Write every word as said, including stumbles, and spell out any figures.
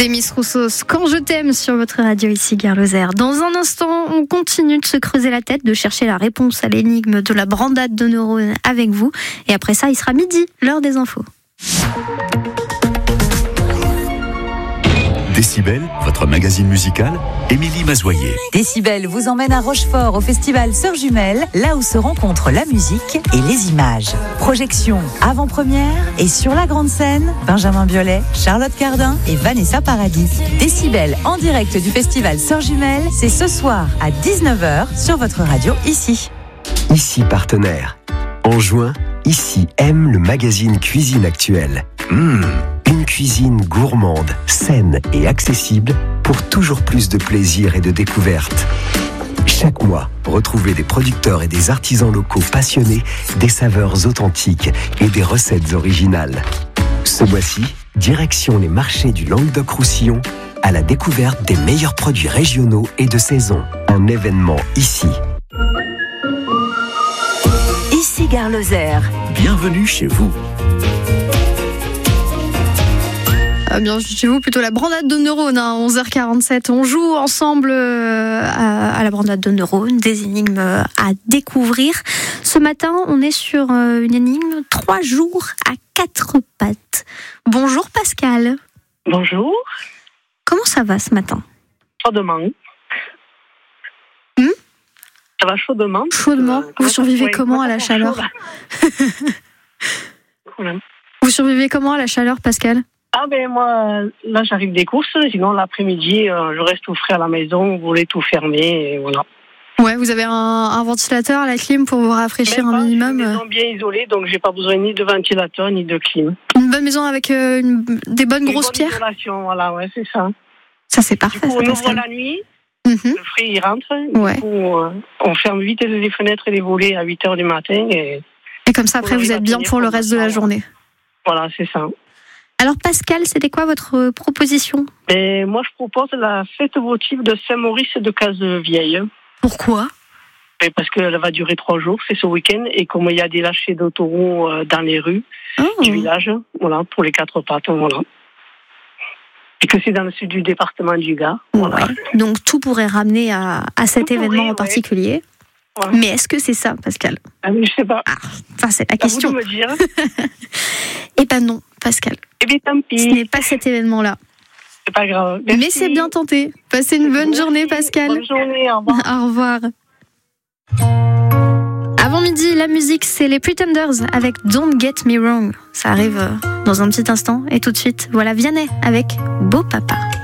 Demis Roussos, Quand je t'aime sur votre radio ici Gare Lozère. Dans un instant, on continue de se creuser la tête, de chercher la réponse à l'énigme de la brandade de neurones avec vous. Et après ça, il sera midi, l'heure des infos. Décibel, votre magazine musical, Émilie Mazoyer. Décibel vous emmène à Rochefort au festival Sœurs Jumelles, là où se rencontrent la musique et les images. Projection, avant-première et sur la grande scène, Benjamin Biolay, Charlotte Cardin et Vanessa Paradis. Décibel en direct du festival Sœurs Jumelles, c'est ce soir à dix-neuf heures sur votre radio ici. Ici partenaire. En juin, Ici aime le magazine Cuisine Actuelle. Mmh, une cuisine gourmande, saine et accessible pour toujours plus de plaisir et de découverte. Chaque mois, retrouvez des producteurs et des artisans locaux passionnés, des saveurs authentiques et des recettes originales. Ce mois-ci, direction les marchés du Languedoc-Roussillon à la découverte des meilleurs produits régionaux et de saison. Un événement ici. Ici Gare Lozère. Bienvenue chez vous. Ah bien, chez vous, plutôt la brandade de neurones, hein, onze heures quarante-sept. On joue ensemble euh, à, à la brandade de neurones, des énigmes à découvrir. Ce matin, on est sur euh, une énigme, trois jours à quatre pattes. Bonjour Pascal. Bonjour. Comment ça va ce matin? Chaudement. Hmm ça va chaudement. Chaudement. Euh, Vous survivez ouais, comment à la chaleur? Vous survivez comment à la chaleur, Pascal? Ah ben moi, là j'arrive des courses, sinon l'après-midi, euh, je reste tout frais à la maison, vous voulez tout fermer, et voilà. Ouais, vous avez un, un ventilateur, la clim pour vous rafraîchir Même un pas, minimum. C'est une maison bien isolée, donc j'ai pas besoin ni de ventilateur ni de clim. Une bonne maison avec euh, une, des bonnes Une grosses bonne pierres. isolation, voilà, ouais, c'est ça. Ça c'est Du parfait. coup, on ça, ouvre Pascal. la nuit, Mhm. le frais il rentre, Ouais. du coup, euh, on ferme vite les fenêtres et les volets à huit heures du matin, et Et comme ça après on vous arrive êtes à bien tenir pour le pendant reste de la longtemps. journée. voilà, c'est ça. Alors Pascal, c'était quoi votre proposition? Et moi, je propose la fête votive de Saint-Maurice de Cazevieille. Pourquoi? Et parce qu'elle va durer trois jours, c'est ce week-end, et comme il y a des lâchers d'autoroutes euh, dans les rues Oh. du village, voilà, pour les quatre pattes, voilà. Et que c'est dans le sud du département du Gard, voilà. Ouais. Donc tout pourrait ramener à, à cet Tout événement pourrait, en ouais. particulier. Voilà. Mais est-ce que c'est ça, Pascal? Ah, mais je sais pas, Ah, enfin c'est la à vous question. de me dire. Eh ben non, Pascal. Eh bien, tant Ce pis, n'est pas cet événement-là. c'est pas grave. Merci. Mais c'est bien tenté. Passez une bonne Merci. journée, Pascal. Bonne journée, au revoir. Au revoir. Avant midi, la musique, c'est les Pretenders avec Don't Get Me Wrong. Ça arrive euh, dans un petit instant. Et tout de suite, voilà Vianney avec Beau Papa.